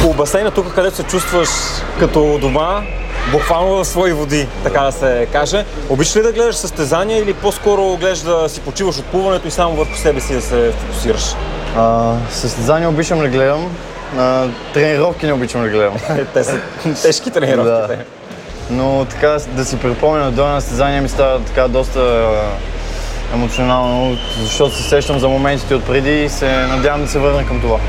Около басейна, тук където се чувстваш като дома, буквално в свои води, така да се каже. Обичаш ли да гледаш състезания или по-скоро гледаш да си почиваш от плуването и само върху себе си да се фокусираш? Състезания обичам да гледам, тренировки не обичам да гледам. Те са тежки тренировките. Да. Но така да си припомня на на състезания ми става така доста емоционално, защото се сещам за моментите отпреди и се надявам да се върна към това.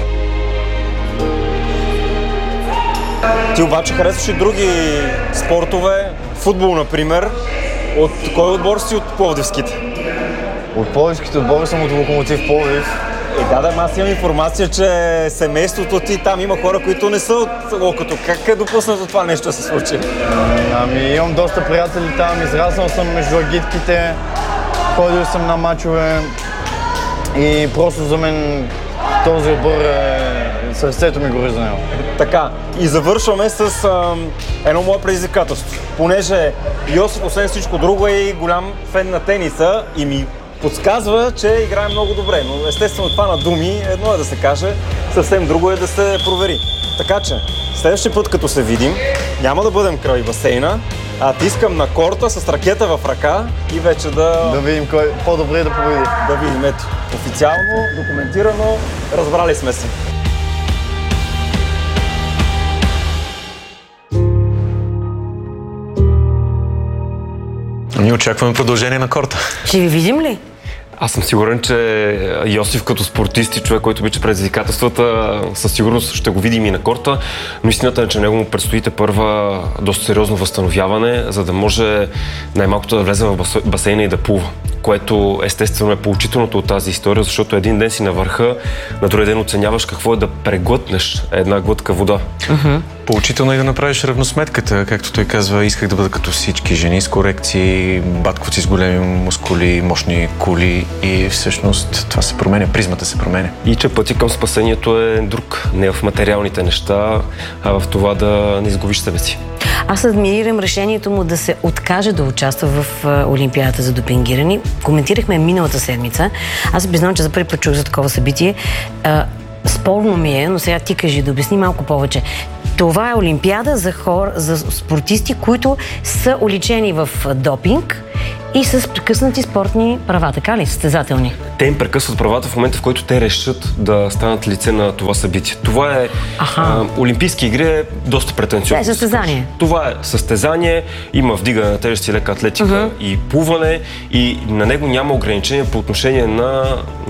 Ти обаче харесваш и други спортове, футбол, например. От кой отбор си от пловдивските? От пловдивските отбори съм от Локомотив Пловдив. Да, аз имам информация, че семейството ти там има хора, които не са от Локото. Как е допуснато това нещо да се случи? Имам доста приятели там, израснал съм между агитките, ходил съм на мачове и просто за мен този отбор сърцето ми гори за него. Така, и завършваме с едно мое предизвикателство. Понеже Йосиф, освен всичко друго, е и голям фен на тениса и ми подсказва, че играе много добре, но естествено това на думи, едно е да се каже, съвсем друго е да се провери. Така че, следващия път като се видим, няма да бъдем край басейна, а ти искам на корта с ракета в ръка и вече да видим кой по-добре да победи. Да видим, ето, официално, документирано, разбрали сме се. Ние очакваме продължение на корта. Ще ви видим ли? Аз съм сигурен, че Йосиф като спортист и човек, който обича предизвикателствата, със сигурност ще го видим и на корта, но истината е, че него му предстоите първа доста сериозно възстановяване, за да може най-малкото да влезе в басейна и да плува. Което естествено е поучителното от тази история, защото един ден си на върха, на другия ден оценяваш какво е да преглътнеш една глътка вода. Поучително е да направиш равносметката, както той казва, исках да бъда като всички жени с корекции, батковци с големи мускули, мощни кули и всъщност това се променя, призмата се променя. И че пътя към спасението е друг, не в материалните неща, а в това да не изгубиш себе си. Аз адмирирам решението му да се откаже да участва в Олимпиадата за допингирани. Коментирахме миналата седмица. Аз се признавам, че за първи път чух за такова събитие. Спорно ми е, но сега ти кажи да обясни малко повече. Това е Олимпиада за хора, за спортисти, които са уличени в допинг и с прекъснати спортни права, така ли? Състезателни. Те им прекъсват правата в момента, в който те решат да станат лице на това събитие. Това е Олимпийски игри, е доста претенциозно. Това е състезание. Това е състезание, има вдигане на тежести, лека атлетика и плуване и на него няма ограничения по отношение на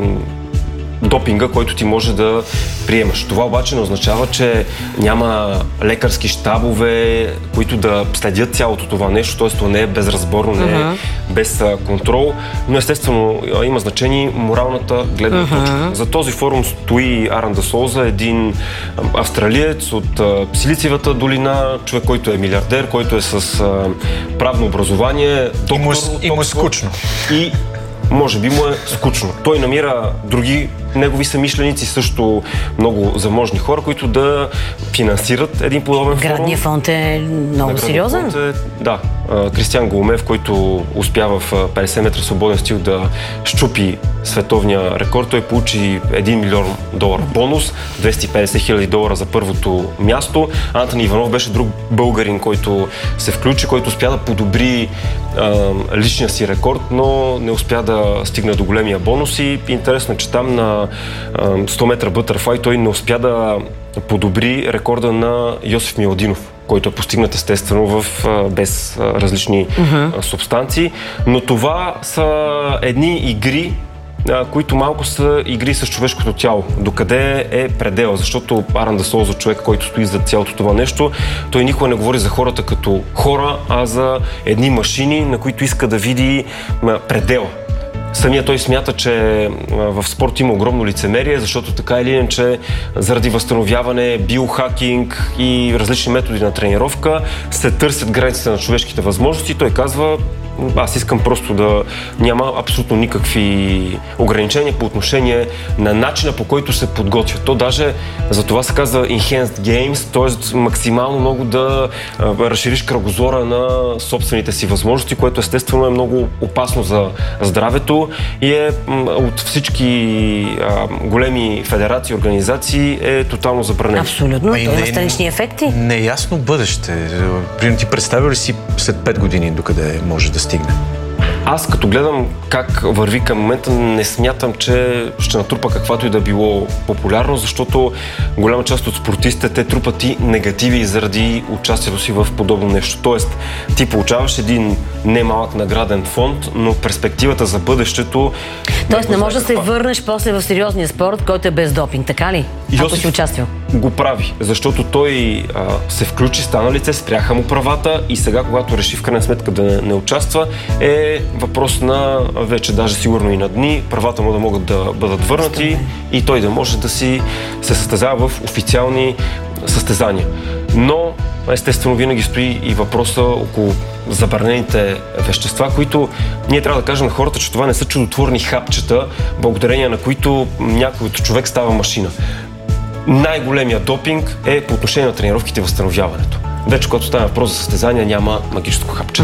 допинга, който ти може да приемаш. Това обаче не означава, че няма лекарски щабове, които да следят цялото това нещо, т.е. то не е безразборно, не е без контрол, но естествено има значение моралната гледна точка. За този форум стои Аран де Соуза, един австралиец от Силициевата долина, човек, който е милиардер, който е с правно образование, доктор. И му е скучно. И може би му е скучно. Той намира други негови съмишленици, също много заможни хора, които да финансират един подобен форум. Градният фонд е много сериозен. Да. Кристиан Голумев, който успя в 50 метра свободен стил да щупи световния рекорд. Той получи $1 милион бонус, $250,000 за първото място. Антони Иванов беше друг българин, който се включи, който успя да подобри личния си рекорд, но не успя да стигне до големия бонус и интересно, че там на 100 метра бътърфлай той не успя да подобри рекорда на Йосиф Миладинов, който е постигнат естествено без различни субстанции. Но това са едни игри, които малко са игри с човешкото тяло. Докъде е предела? Защото Аран де Соуза, човек, който стои за цялото това нещо, той никога не говори за хората като хора, а за едни машини, на които иска да види предела. Самия той смята, че в спорт има огромно лицемерие, защото така или иначе заради възстановяване, биохакинг и различни методи на тренировка се търсят границите на човешките възможности. Той казва, аз искам просто да няма абсолютно никакви ограничения по отношение на начина, по който се подготвя. То даже за това се казва Enhanced Games, т.е. максимално много да разшириш кръгозора на собствените си възможности, което естествено е много опасно за здравето и е от всички големи федерации, организации е тотално забранено. Абсолютно. Това има странични ефекти. Неясно бъдеще. Примерно ти представя ли си след 5 години докъде може да стигне? Аз като гледам как върви към момента, не смятам, че ще натрупа каквато и да било популярно, защото голяма част от спортистите те трупат и негативи заради участието си в подобно нещо. Тоест, ти получаваш един немалък награден фонд, но перспективата за бъдещето... Тоест не можеш да се върнеш после в сериозния спорт, който е без допинг, така ли? Ако си участвал. Го прави, защото той се включи, стана лице, спряха му правата и сега, когато реши в крайна сметка да не участва, е въпрос на вече даже сигурно и на дни, правата му да могат да бъдат върнати и той да може да си се състезава в официални състезания. Но естествено винаги стои и въпроса около забранените вещества, които ние трябва да кажем на хората, че това не са чудотворни хапчета, благодарение на които някой от човек става машина. Най-големият допинг е по отношение на тренировките и възстановяването. Вече, когато става въпрос за състезания, няма магическо хапче.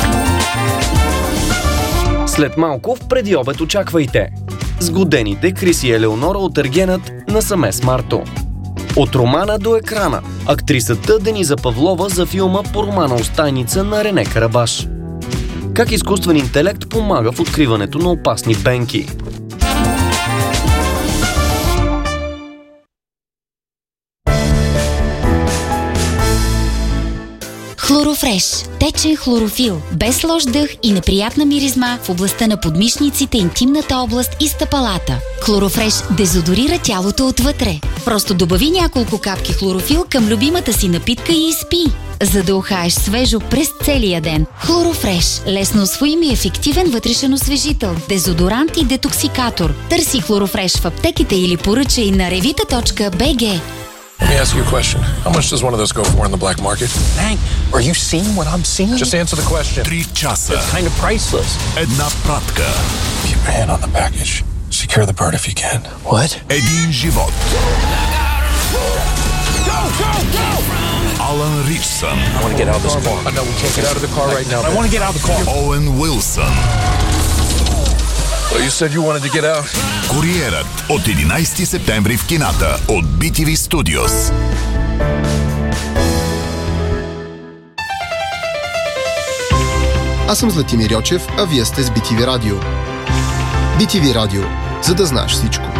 След малко в преди обед очаквайте сгодените Крис и Елеонора от Ергенът на Самес Марто. От романа до екрана. Актрисата Дениза Павлова за филма по романа Остайница на Рене Карабаш. Как изкуствен интелект помага в откриването на опасни бенки. Хлорофреш – течен хлорофил, без лош дъх и неприятна миризма в областта на подмишниците, интимната област и стъпалата. Хлорофреш дезодорира тялото отвътре. Просто добави няколко капки хлорофил към любимата си напитка и изпи, за да ухаеш свежо през целия ден. Хлорофреш – лесно усвоим и ефективен вътрешен освежител, дезодорант и детоксикатор. Търси Хлорофреш в аптеките или поръчай на revita.bg. Let me ask you a question. How much does one of those go for in the black market? Hank, are you seeing what I'm seeing? Just answer the question. 3 часа. It's kind of priceless. Една пратка. Keep your hand on the package. Secure the bird if you can. What? Един живот. Алан Ричсън. I want to get out of this car. I know we can't get out of the car right now. I want to get out of the car. Оуен Уилсън. Well, you said you wanted to get out. Куриерът от 11 септември в кината от BTV Studios. Аз съм Златимир Йочев, а вие сте с BTV Радио. BTV Радио, за да знаеш всичко.